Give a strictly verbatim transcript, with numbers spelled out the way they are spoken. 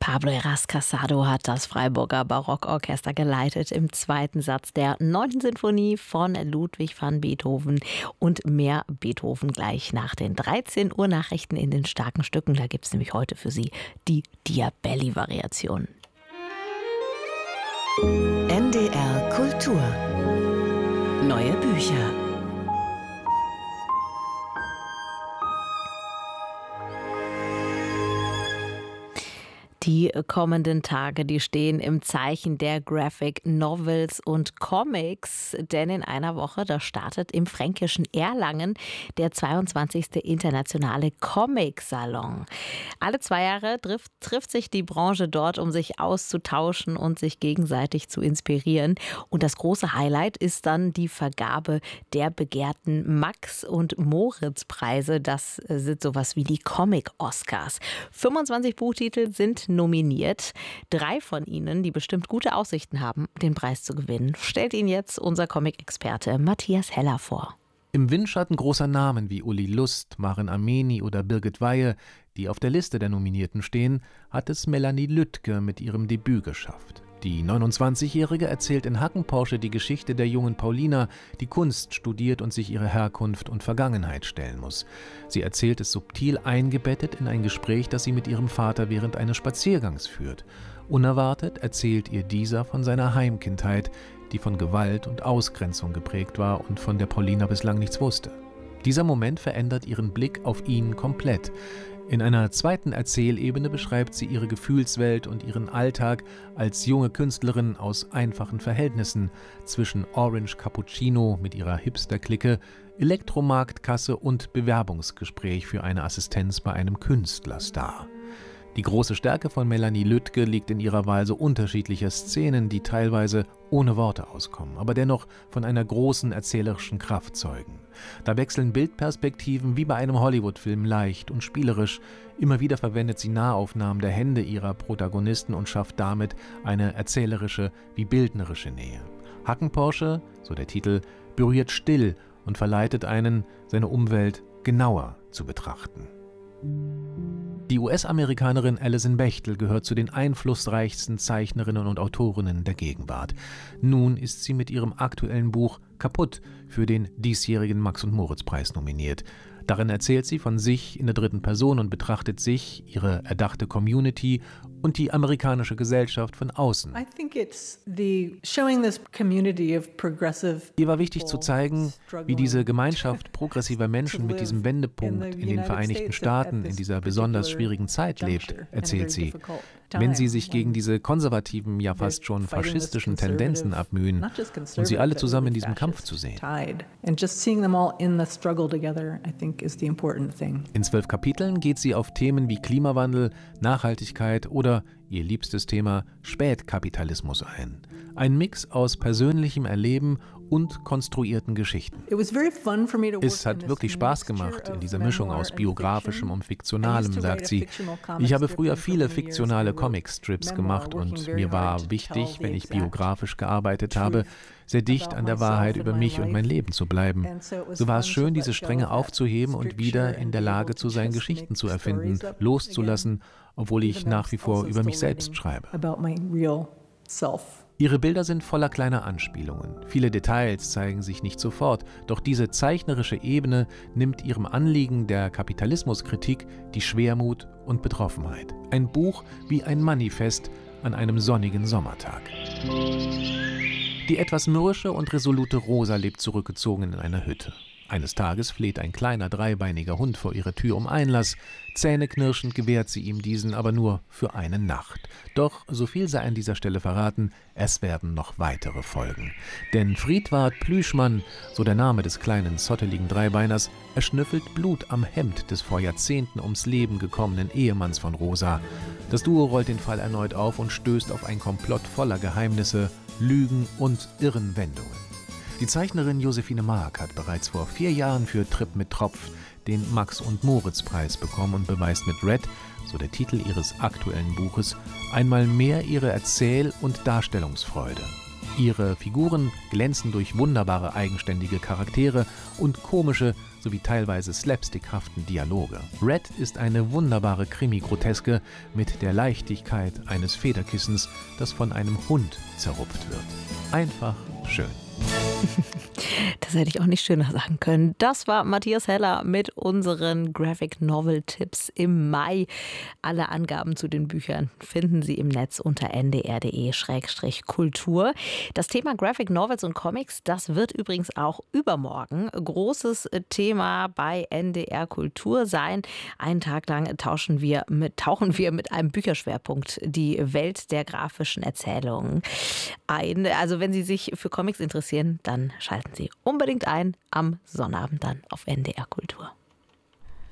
Pablo Heras Casado hat das Freiburger Barockorchester geleitet im zweiten Satz der neunten Sinfonie von Ludwig van Beethoven. Und mehr Beethoven gleich nach den dreizehn Uhr Nachrichten in den starken Stücken. Da gibt es nämlich heute für Sie die Diabelli-Variation. N D R Kultur. Neue Bücher. Die kommenden Tage, die stehen im Zeichen der Graphic Novels und Comics, denn in einer Woche, da startet im fränkischen Erlangen der zweiundzwanzigste internationale Comic-Salon. Alle zwei Jahre trifft, trifft sich die Branche dort, um sich auszutauschen und sich gegenseitig zu inspirieren. Und das große Highlight ist dann die Vergabe der begehrten Max- und Moritz-Preise. Das sind sowas wie die Comic-Oscars. fünfundzwanzig Buchtitel sind nominiert. Drei von ihnen, die bestimmt gute Aussichten haben, den Preis zu gewinnen, stellt Ihnen jetzt unser Comic-Experte Matthias Heller vor. Im Windschatten großer Namen wie Uli Lust, Maren Ameni oder Birgit Weihe, die auf der Liste der Nominierten stehen, hat es Melanie Lüttke mit ihrem Debüt geschafft. Die neunundzwanzigjährige erzählt in Hackenporsche die Geschichte der jungen Paulina, die Kunst studiert und sich ihre Herkunft und Vergangenheit stellen muss. Sie erzählt es subtil eingebettet in ein Gespräch, das sie mit ihrem Vater während eines Spaziergangs führt. Unerwartet erzählt ihr dieser von seiner Heimkindheit, die von Gewalt und Ausgrenzung geprägt war und von der Paulina bislang nichts wusste. Dieser Moment verändert ihren Blick auf ihn komplett. In einer zweiten Erzählebene beschreibt sie ihre Gefühlswelt und ihren Alltag als junge Künstlerin aus einfachen Verhältnissen zwischen Orange Cappuccino mit ihrer Hipster-Clique, Elektromarktkasse und Bewerbungsgespräch für eine Assistenz bei einem Künstlerstar. Die große Stärke von Melanie Lüttke liegt in ihrer Wahl so unterschiedlicher Szenen, die teilweise ohne Worte auskommen, aber dennoch von einer großen erzählerischen Kraft zeugen. Da wechseln Bildperspektiven wie bei einem Hollywood-Film leicht und spielerisch. Immer wieder verwendet sie Nahaufnahmen der Hände ihrer Protagonisten und schafft damit eine erzählerische wie bildnerische Nähe. Hackenporsche, so der Titel, berührt still und verleitet einen, seine Umwelt genauer zu betrachten. Die U S-Amerikanerin Alison Bechtel gehört zu den einflussreichsten Zeichnerinnen und Autorinnen der Gegenwart. Nun ist sie mit ihrem aktuellen Buch Kaputt für den diesjährigen Max- und Moritz-Preis nominiert. Darin erzählt sie von sich in der dritten Person und betrachtet sich, ihre erdachte Community und die amerikanische Gesellschaft von außen. Ihr war wichtig zu zeigen, wie diese Gemeinschaft progressiver Menschen mit diesem Wendepunkt in den Vereinigten Staaten in dieser besonders schwierigen Zeit lebt, erzählt sie. Wenn sie sich gegen diese konservativen, ja fast schon faschistischen Tendenzen abmühen und sie alle zusammen in diesem Kampf zu sehen. In zwölf Kapiteln geht sie auf Themen wie Klimawandel, Nachhaltigkeit oder ihr liebstes Thema Spätkapitalismus ein. Ein Mix aus persönlichem Erleben und konstruierten Geschichten. Es hat wirklich Spaß gemacht in dieser Mischung aus biografischem und fiktionalem, sagt sie. Ich habe früher viele fiktionale Comicstrips gemacht und mir war wichtig, wenn ich biografisch gearbeitet habe, sehr dicht an der Wahrheit über mich und mein Leben zu bleiben. So war es schön, diese Stränge aufzuheben und wieder in der Lage zu sein, Geschichten zu erfinden, loszulassen, obwohl ich nach wie vor über mich selbst schreibe. Ihre Bilder sind voller kleiner Anspielungen. Viele Details zeigen sich nicht sofort, doch diese zeichnerische Ebene nimmt ihrem Anliegen der Kapitalismuskritik die Schwermut und Betroffenheit. Ein Buch wie ein Manifest an einem sonnigen Sommertag. Die etwas mürrische und resolute Rosa lebt zurückgezogen in einer Hütte. Eines Tages fleht ein kleiner dreibeiniger Hund vor ihrer Tür um Einlass. Zähneknirschend gewährt sie ihm diesen, aber nur für eine Nacht. Doch, so viel sei an dieser Stelle verraten, es werden noch weitere folgen. Denn Friedwart Plüschmann, so der Name des kleinen, zotteligen Dreibeiners, erschnüffelt Blut am Hemd des vor Jahrzehnten ums Leben gekommenen Ehemanns von Rosa. Das Duo rollt den Fall erneut auf und stößt auf ein Komplott voller Geheimnisse, Lügen und irren Wendungen. Die Zeichnerin Josephine Mark hat bereits vor vier Jahren für Trip mit Tropf den Max- und Moritz-Preis bekommen und beweist mit Red, so der Titel ihres aktuellen Buches, einmal mehr ihre Erzähl- und Darstellungsfreude. Ihre Figuren glänzen durch wunderbare eigenständige Charaktere und komische sowie teilweise slapstickhaften Dialoge. Red ist eine wunderbare Krimi-Groteske mit der Leichtigkeit eines Federkissens, das von einem Hund zerrupft wird. Einfach schön. Das hätte ich auch nicht schöner sagen können. Das war Matthias Heller mit unseren Graphic Novel Tipps im Mai. Alle Angaben zu den Büchern finden Sie im Netz unter n d r punkt d e Schrägstrich Kultur. Das Thema Graphic Novels und Comics, das wird übrigens auch übermorgen großes Thema bei N D R Kultur sein. Einen Tag lang tauschen wir mit, tauchen wir mit einem Bücherschwerpunkt die Welt der grafischen Erzählungen ein. Also wenn Sie sich für Comics interessieren, dann schalten Sie unbedingt ein am Sonnabend dann auf N D R Kultur.